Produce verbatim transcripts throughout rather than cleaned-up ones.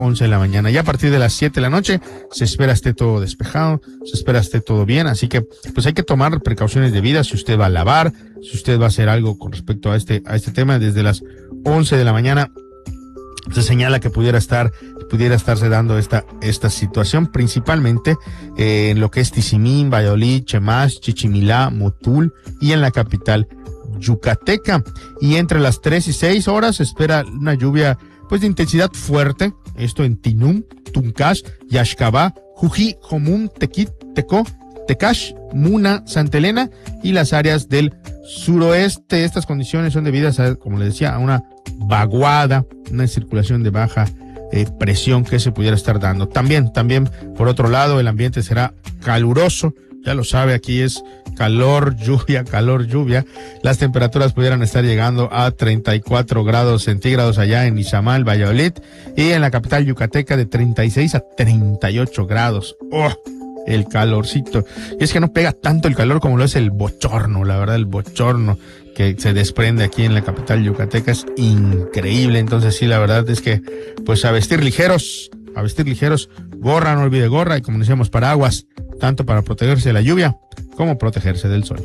once de la mañana. Ya a partir de las siete de la noche se espera esté todo despejado, se espera esté todo bien, así que pues hay que tomar precauciones debidas si usted va a lavar, si usted va a hacer algo con respecto a este, a este tema. Desde las once de la mañana se señala que pudiera estar, pudiera estarse dando esta, esta situación, principalmente eh, en lo que es Tizimín, Valladolid, Chemash, Chichimilá, Motul y en la capital yucateca. Y entre las tres y seis horas se espera una lluvia pues de intensidad fuerte, esto en Tinum, Tuncash, Yaxcabá, Jují, Jomún, Tequit, Tecó, Tecash, Muna, Santa Elena y las áreas del suroeste. Estas condiciones son debidas a, como les decía, a una vaguada, una circulación de baja eh, presión que se pudiera estar dando. También, también, por otro lado, el ambiente será caluroso. Ya lo sabe, aquí es calor, lluvia, calor, lluvia. Las temperaturas pudieran estar llegando a treinta y cuatro grados centígrados allá en Izamal, Valladolid, y en la capital yucateca de treinta y seis a treinta y ocho grados. ¡Oh! El calorcito. Y es que no pega tanto el calor como lo es el bochorno, la verdad, el bochorno que se desprende aquí en la capital yucateca es increíble. Entonces sí, la verdad es que pues a vestir ligeros, a vestir ligeros, gorra, no olvide gorra, y como decíamos, paraguas, tanto para protegerse de la lluvia como protegerse del sol.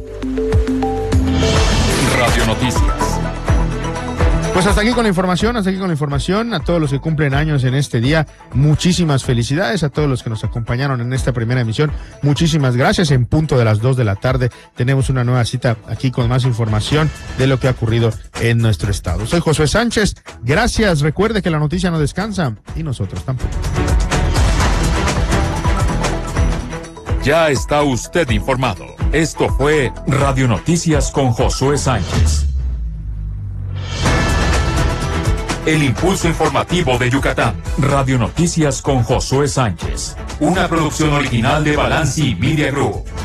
Radio Noticias. Pues hasta aquí con la información, hasta aquí con la información. A todos los que cumplen años en este día, muchísimas felicidades. A todos los que nos acompañaron en esta primera emisión, muchísimas gracias. En punto de las dos de la tarde tenemos una nueva cita aquí con más información de lo que ha ocurrido en nuestro estado. Soy Josué Sánchez, gracias. Recuerde que la noticia no descansa y nosotros tampoco. Ya está usted informado. Esto fue Radio Noticias con Josué Sánchez. El impulso informativo de Yucatán. Radio Noticias con Josué Sánchez. Una producción original de Balanci Media Group.